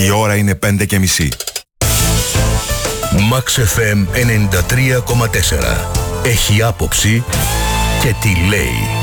Η ώρα είναι 5:30. Max FM 93,4. Έχει άποψη και τη λέει.